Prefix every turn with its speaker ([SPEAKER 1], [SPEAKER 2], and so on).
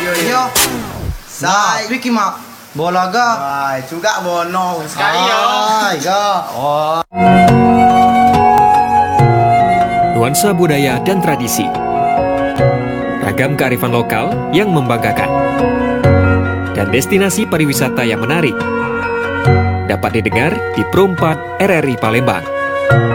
[SPEAKER 1] Yo. Sai, Ricky mak. Bola ga?
[SPEAKER 2] Ay, juga bono sekali yo.
[SPEAKER 1] Ay, ga. Oh.
[SPEAKER 3] Nuansa budaya dan tradisi. Ragam kearifan lokal yang membanggakan. Dan destinasi pariwisata yang menarik. Dapat didengar di Pro 4 RRI Palembang.